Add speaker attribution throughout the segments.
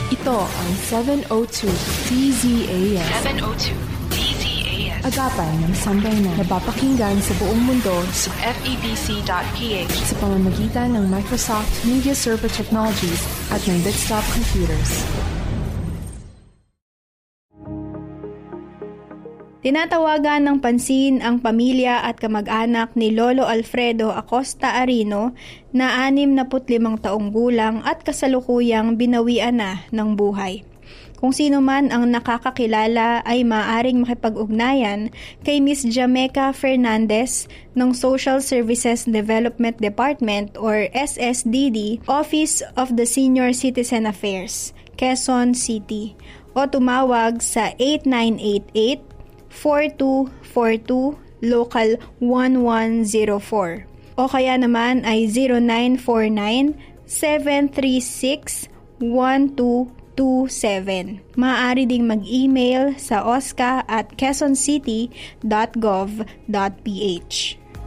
Speaker 1: Ito ang 702 DZAS.
Speaker 2: 702 DZAS.
Speaker 1: Agapan ng sambayanan. Napapakinggan sa buong mundo
Speaker 2: sa FEBC.ph
Speaker 1: sa pamamagitan ng Microsoft Media Server Technologies at ng Desktop Computers.
Speaker 3: Tinatawagan ng pansin ang pamilya at kamag-anak ni Lolo Alfredo Acosta Arino na 65 taong gulang at kasalukuyang binawian na ng buhay. Kung sino man ang nakakakilala ay maaaring makipag-ugnayan kay Miss Jameca Fernandez ng Social Services Development Department or SSDD, Office of the Senior Citizen Affairs, Quezon City, o tumawag sa 8988-4242 Local 1104 o kaya naman ay 0949-736-1227. Maaari ding mag-email sa osca@quezoncity.gov.ph.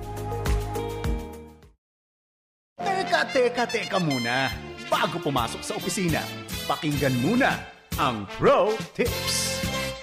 Speaker 4: Teka muna. Bago pumasok sa opisina, pakinggan muna ang Pro Tips.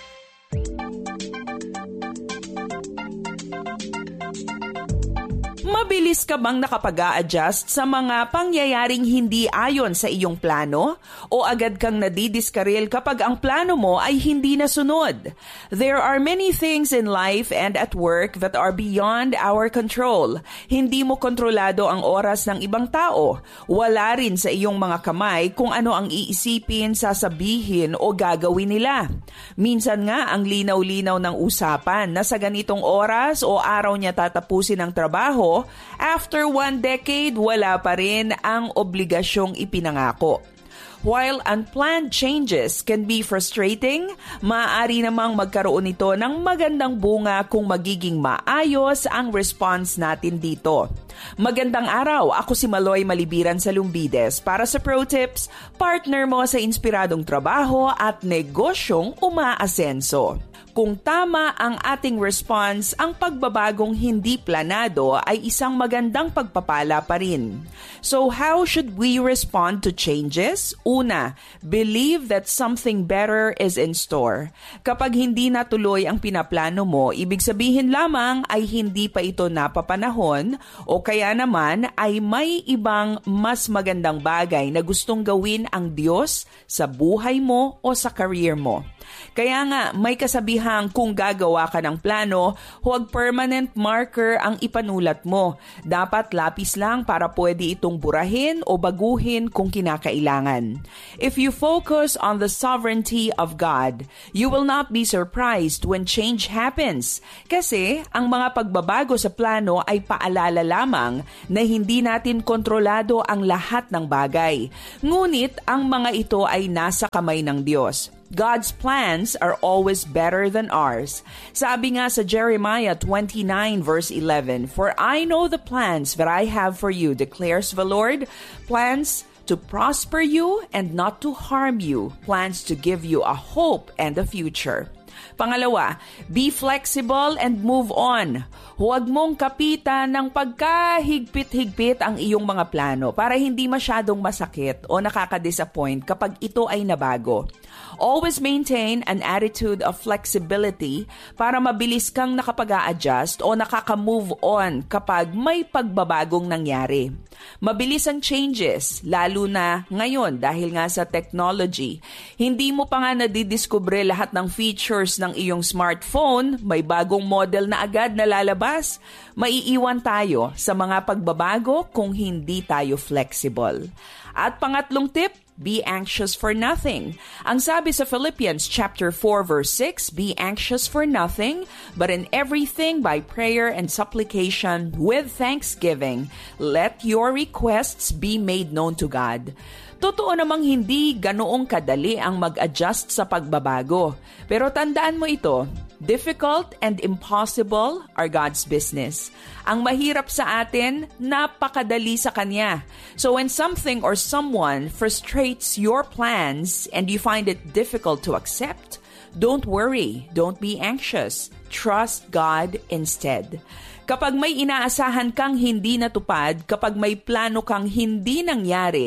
Speaker 5: Mabilis ka bang nakapag-a-adjust sa mga pangyayaring hindi ayon sa iyong plano? O agad kang nadidiskaril kapag ang plano mo ay hindi nasunod? There are many things in life and at work that are beyond our control. Hindi mo kontrolado ang oras ng ibang tao. Wala rin sa iyong mga kamay kung ano ang iisipin, sasabihin o gagawin nila. Minsan nga ang linaw-linaw ng usapan na sa ganitong oras o araw niya tatapusin ang trabaho, after 1 decade, wala pa rin ang obligasyong ipinangako. While unplanned changes can be frustrating, maaari namang magkaroon nito ng magandang bunga kung magiging maayos ang response natin dito. Magandang araw, ako si Maloy Malibiran sa Lumbides para sa Pro Tips, partner mo sa inspiradong trabaho at negosyong umaasenso. Kung tama ang ating response, ang pagbabagong hindi planado ay isang magandang pagpapala pa rin. So how should we respond to changes? Una, believe that something better is in store. Kapag hindi natuloy ang pinaplano mo, ibig sabihin lamang ay hindi pa ito napapanahon o kaya naman ay may ibang mas magandang bagay na gustong gawin ang Diyos sa buhay mo o sa career mo. Kaya nga, may kasabihang kung gagawa ka ng plano, huwag permanent marker ang ipanulat mo. Dapat lapis lang para pwede itong burahin o baguhin kung kinakailangan. If you focus on the sovereignty of God, you will not be surprised when change happens. Kasi ang mga pagbabago sa plano ay paalala lamang na hindi natin kontrolado ang lahat ng bagay. Ngunit ang mga ito ay nasa kamay ng Diyos. God's plans are always better than ours. Sabi nga sa Jeremiah 29 verse 11, "For I know the plans that I have for you, declares the Lord, plans to prosper you and not to harm you, plans to give you a hope and a future." Pangalawa, be flexible and move on. Huwag mong kapitan ng pagkahigpit-higpit ang iyong mga plano para hindi masyadong masakit o nakaka-disappoint kapag ito ay nabago. Always maintain an attitude of flexibility para mabilis kang nakapag-a-adjust o nakaka-move on kapag may pagbabagong nangyari. Mabilis ang changes, lalo na ngayon dahil nga sa technology. Hindi mo pa nga nadidiskubre lahat ng features ng iyong smartphone, may bagong model na agad na lalabas. Maiiwan tayo sa mga pagbabago kung hindi tayo flexible. At pangatlong tip, be anxious for nothing. Ang sabi sa Philippians chapter 4 verse 6, be anxious for nothing, but in everything by prayer and supplication with thanksgiving, let your requests be made known to God. Totoo namang hindi ganoong kadali ang mag-adjust sa pagbabago. Pero tandaan mo ito, difficult and impossible are God's business. Ang mahirap sa atin, napakadali sa Kanya. So when something or someone frustrates your plans and you find it difficult to accept, don't worry, don't be anxious. Trust God instead. Kapag may inaasahan kang hindi natupad, kapag may plano kang hindi nangyari,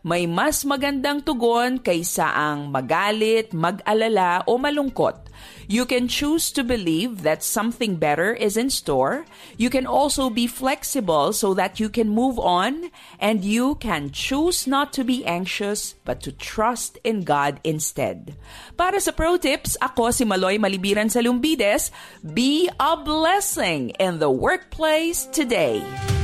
Speaker 5: May mas magandang tugon kaysa ang magalit, mag-alala o malungkot. You can choose to believe that something better is in store. You can also be flexible so that you can move on. And you can choose not to be anxious but to trust in God instead. Para sa Pro Tips, ako si Maloy Malibiran Salumbides. Be a blessing in the workplace today.